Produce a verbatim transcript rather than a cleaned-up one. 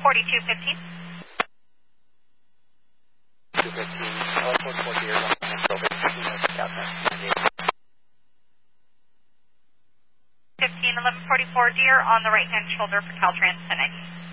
forty-two fifteen. two fifteen, eleven forty-four Deer, on the shoulder, fifteen minutes, Southwest, fifteen eleven forty-four Deer on the right-hand shoulder for Caltrans ten ninety.